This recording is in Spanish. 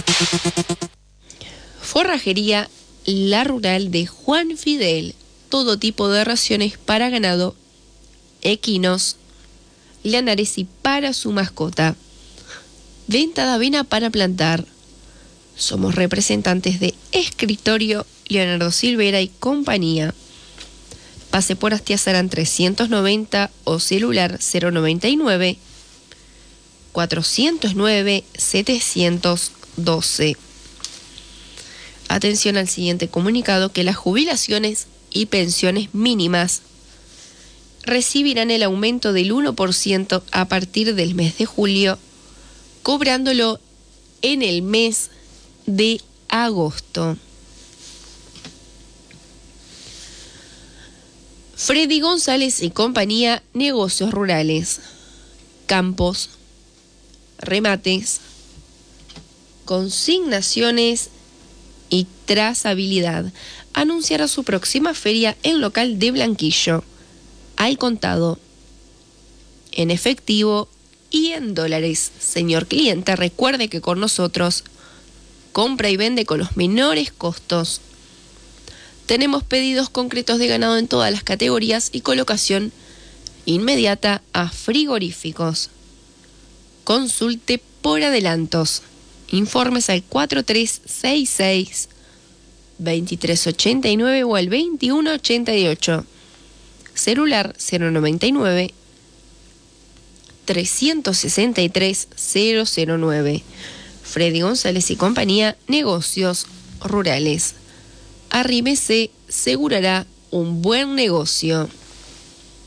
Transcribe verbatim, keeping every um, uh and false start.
Forrajería La Rural de Juan Fidel. Todo tipo de raciones para ganado, equinos, lanares y para su mascota. Venta de avena para plantar. Somos representantes de Escritorio Leonardo Silvera y compañía. Pase por Astiazarán trescientos noventa o celular cero noventa y nueve, cuatrocientos nueve, setecientos doce. Atención al siguiente comunicado, que las jubilaciones y pensiones mínimas recibirán el aumento del uno por ciento a partir del mes de julio, cobrándolo en el mes de agosto. Freddy González y compañía, negocios rurales, campos, remates, consignaciones y trazabilidad. Anunciará su próxima feria en local de Blanquillo, al contado, en efectivo y en dólares. Señor cliente, recuerde que con nosotros compra y vende con los menores costos. Tenemos pedidos concretos de ganado en todas las categorías y colocación inmediata a frigoríficos. Consulte por adelantos. Informes al cuatro tres seis seis, dos tres ocho nueve o al veintiuno ochenta y ocho. Celular cero noventa y nueve, trescientos sesenta y tres, cero cero nueve. Freddy González y compañía, negocios rurales. Arrímese, asegurará un buen negocio.